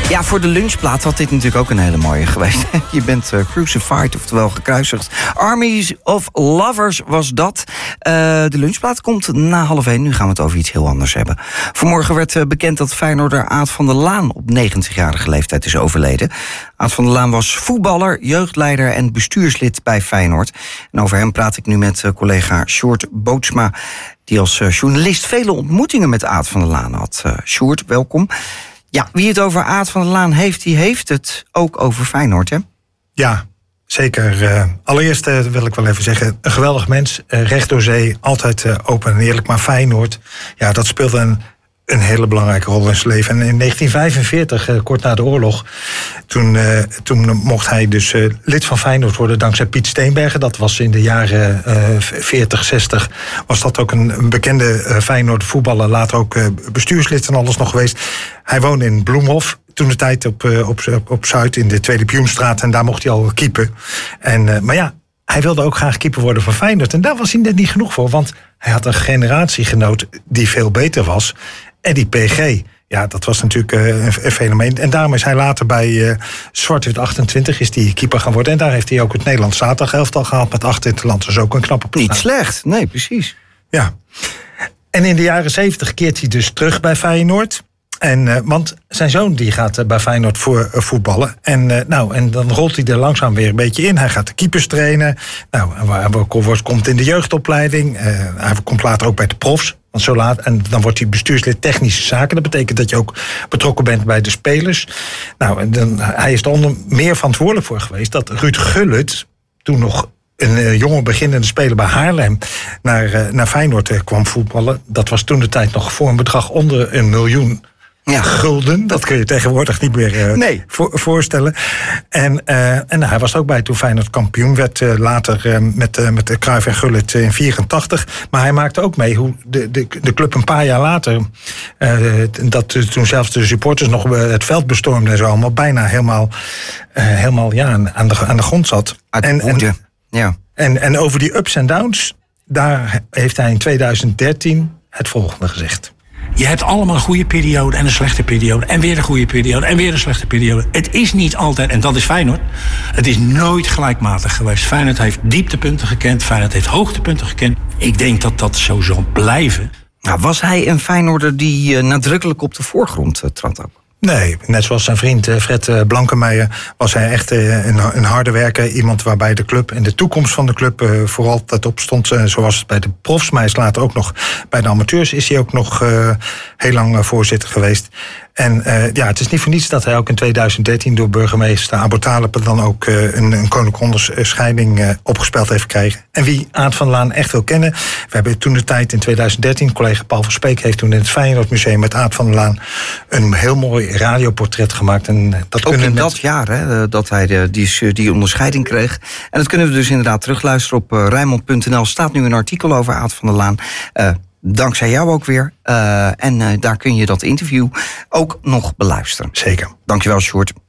Ja, voor de lunchplaat had dit natuurlijk ook een hele mooie geweest. Je bent crucified, oftewel gekruisigd. Armies of Lovers was dat. De lunchplaat komt na 12:30. Nu gaan we het over iets heel anders hebben. Vanmorgen werd bekend dat Feyenoorder Aad van der Laan op 90-jarige leeftijd is overleden. Aad van der Laan was voetballer, jeugdleider en bestuurslid bij Feyenoord. En over hem praat ik nu met collega Sjoerd Bootsma, die als journalist vele ontmoetingen met Aad van der Laan had. Sjoerd, welkom. Ja, wie het over Aad van der Laan heeft, die heeft het ook over Feyenoord, hè? Ja, zeker. Allereerst wil ik wel even zeggen, een geweldig mens. Recht door zee, altijd open en eerlijk. Maar Feyenoord, ja, dat speelde een hele belangrijke rol in zijn leven. En in 1945, kort na de oorlog, toen mocht hij dus lid van Feyenoord worden dankzij Piet Steenbergen. Dat was in de jaren 40, 60. Was dat ook een bekende Feyenoord voetballer. Later ook bestuurslid en alles nog geweest. Hij woonde in Bloemhof. Toen de tijd op Zuid in de Tweede Pioenstraat. En daar mocht hij al keepen. Maar ja, hij wilde ook graag keeper worden van Feyenoord. En daar was hij net niet genoeg voor. Want hij had een generatiegenoot die veel beter was. Eddie PG. Ja, dat was natuurlijk een fenomeen. En daarom is hij later bij Zwart-Wit 28 is die keeper gaan worden. En daar heeft hij ook het Nederlands zaterdagelftal gehaald met 8 interlands. Dat is ook een knappe ploeg. Niet slecht, nee, precies. Ja. En in de jaren 70 keert hij dus terug bij Feyenoord. Want zijn zoon die gaat bij Feyenoord voor voetballen. En dan rolt hij er langzaam weer een beetje in. Hij gaat de keepers trainen. Hij komt in de jeugdopleiding. Hij komt later ook bij de profs. Want zo laat, en dan wordt hij bestuurslid technische zaken. Dat betekent dat je ook betrokken bent bij de spelers. Hij is er onder meer verantwoordelijk voor geweest dat Ruud Gullit, toen nog een jonge beginnende speler bij Haarlem, naar Feyenoord kwam voetballen. Dat was toen de tijd nog voor een bedrag onder 1 miljoen. Ja, gulden, dat kun je tegenwoordig niet meer voorstellen. En hij was ook bij toen Feyenoord kampioen werd. Later met de Cruijff en Gullit in 84. Maar hij maakte ook mee hoe de club een paar jaar later, toen zelfs de supporters nog het veld bestormden en zo allemaal, bijna helemaal aan de grond zat. En over die ups en downs, daar heeft hij in 2013 het volgende gezegd. Je hebt allemaal een goede periode en een slechte periode. En weer een goede periode en weer een slechte periode. Het is niet altijd, en dat is Feyenoord, het is nooit gelijkmatig geweest. Feyenoord heeft dieptepunten gekend, Feyenoord heeft hoogtepunten gekend. Ik denk dat dat zo zal blijven. Nou, was hij een Feyenoorder die nadrukkelijk op de voorgrond trad ook? Nee, net zoals zijn vriend Fred Blankenmeijer was hij echt een harde werker. Iemand waarbij de club en de toekomst van de club voor altijd op stond. Zoals het bij de profs, maar hij is later ook nog bij de amateurs is hij ook nog heel lang voorzitter geweest. En het is niet voor niets dat hij ook in 2013 door burgemeester Abo Talib dan ook een koninklijke onderscheiding opgespeld heeft gekregen. En wie Aad van der Laan echt wil kennen, we hebben toen de tijd in 2013, collega Paul van Speek heeft toen in het Feyenoordmuseum met Aad van der Laan een heel mooi radioportret gemaakt. En dat ook in dat jaar hè, dat hij die onderscheiding kreeg. En dat kunnen we dus inderdaad terugluisteren op Rijnmond.nl. Staat nu een artikel over Aad van der Laan. Dankzij jou ook weer. En daar kun je dat interview ook nog beluisteren. Zeker. Dankjewel, Sjoerd.